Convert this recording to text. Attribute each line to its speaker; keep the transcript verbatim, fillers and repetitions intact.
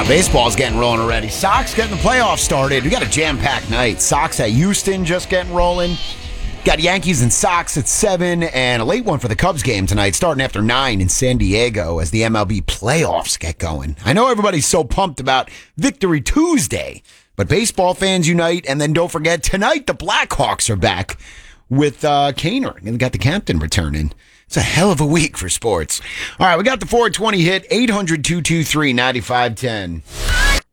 Speaker 1: Baseball's getting rolling already. Sox getting the playoffs started. We got a jam-packed night. Sox at Houston just getting rolling. Got Yankees and Sox at seven, and a late one for the Cubs game tonight, starting after nine in San Diego as the M L B playoffs get going. I know everybody's so pumped about Victory Tuesday, but baseball fans unite, and then don't forget, tonight the Blackhawks are back with uh, Kaner, and they got the captain returning. It's a hell of a week for sports. All right, we got the four twenty hit, eight hundred, two two three, nine five one zero.